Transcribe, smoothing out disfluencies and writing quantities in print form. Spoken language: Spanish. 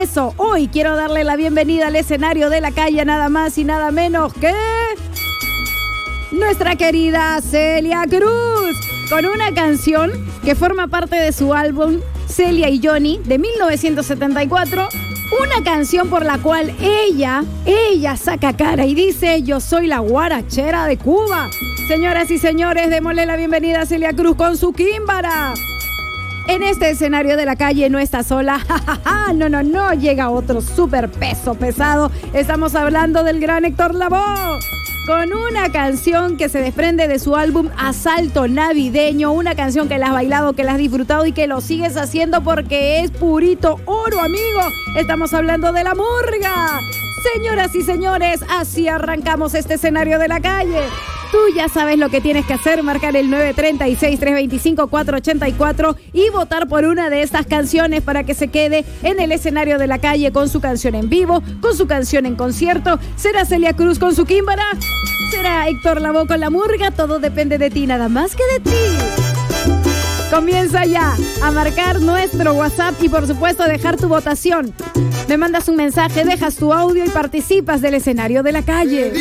Eso, hoy quiero darle la bienvenida al escenario de la calle, nada más y nada menos que nuestra querida Celia Cruz, con una canción que forma parte de su álbum Celia y Johnny de 1974, una canción por la cual ella saca cara y dice: yo soy la guarachera de Cuba. Señoras y señores, démosle la bienvenida a Celia Cruz con su Químbara. En este escenario de la calle no está sola, no, llega otro súper peso pesado. Estamos hablando del gran Héctor Lavoe, con una canción que se desprende de su álbum Asalto Navideño, una canción que la has bailado, que la has disfrutado y que lo sigues haciendo porque es purito oro, amigo. Estamos hablando de La Murga. Señoras y señores, así arrancamos este escenario de la calle. Tú ya sabes lo que tienes que hacer: marcar el 936-325-484 y votar por una de estas canciones para que se quede en el escenario de la calle con su canción en vivo, con su canción en concierto. ¿Será Celia Cruz con su Químbara? ¿Será Héctor Lavoe con La Murga? Todo depende de ti, nada más que de ti. Comienza ya a marcar nuestro WhatsApp y por supuesto dejar tu votación. Me mandas un mensaje, dejas tu audio y participas del escenario de la calle.